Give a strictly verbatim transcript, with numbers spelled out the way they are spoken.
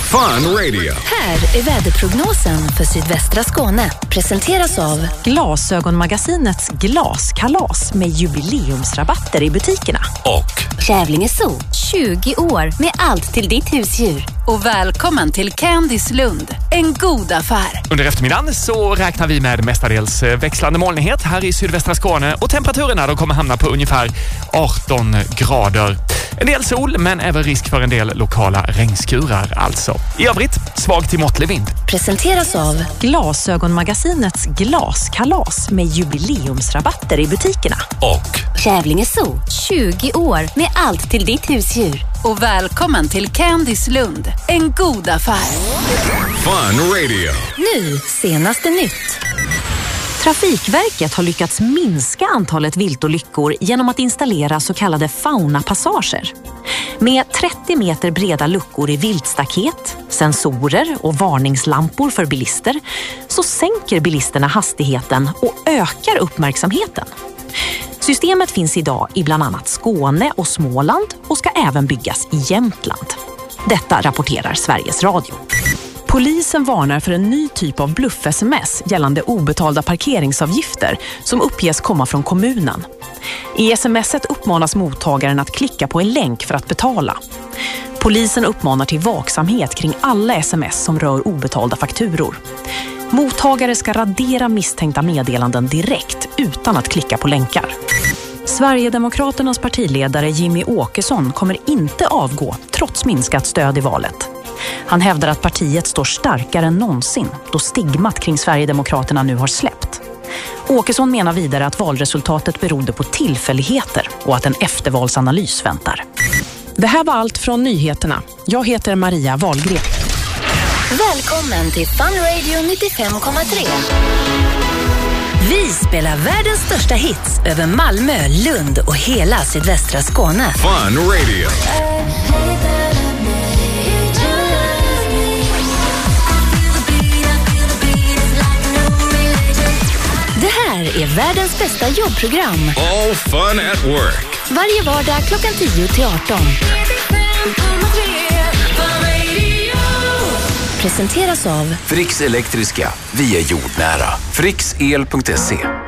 Fun Radio. Här är väderprognosen för sydvästra Skåne. Presenteras av Glasögonmagasinets glaskalas med jubileumsrabatter i butikerna. Och Kävlinge Zoo, tjugo år med allt till ditt husdjur. Och välkommen till Candys Lund, en god affär. Under eftermiddagen så räknar vi med mestadels växlande molnighet här i sydvästra Skåne och temperaturerna då kommer hamna på ungefär arton grader. En del sol men även risk för en del lokala regnskurar alltså. I övrigt svag till måttlig vind. Presenteras av Glasögonmagasinets glaskalas med jubileumsrabatter i butikerna. Och Kävlinge Zoo, tjugo år med allt till ditt husdjur. Och välkommen till Candys Lund, en god affär. Fun Radio. Nu, senaste nytt. Trafikverket har lyckats minska antalet viltolyckor genom att installera så kallade faunapassager. Med trettio meter breda luckor i viltstaket, sensorer och varningslampor för bilister så sänker bilisterna hastigheten och ökar uppmärksamheten. Systemet finns idag i bland annat Skåne och Småland och ska även byggas i Jämtland. Detta rapporterar Sveriges Radio. Polisen varnar för en ny typ av bluff-sms gällande obetalda parkeringsavgifter som uppges komma från kommunen. I smset uppmanas mottagaren att klicka på en länk för att betala. Polisen uppmanar till vaksamhet kring alla sms som rör obetalda fakturor. Mottagare ska radera misstänkta meddelanden direkt utan att klicka på länkar. Sverigedemokraternas partiledare Jimmy Åkesson kommer inte avgå trots minskat stöd i valet. Han hävdar att partiet står starkare än någonsin då stigmat kring Sverigedemokraterna nu har släppt. Åkesson menar vidare att valresultatet berodde på tillfälligheter och att en eftervalsanalys väntar. Det här var allt från nyheterna. Jag heter Maria Wahlgren. Välkommen till Fun Radio nittiofem komma tre. Vi spelar världens största hits över Malmö, Lund och hela sydvästra Skåne. Fun Radio. Det här är världens bästa jobbprogram. All fun at work. Varje vardag klockan tio till arton. Presenteras av Fricks Elektriska. Vi är jordnära. Fricks el punkt se.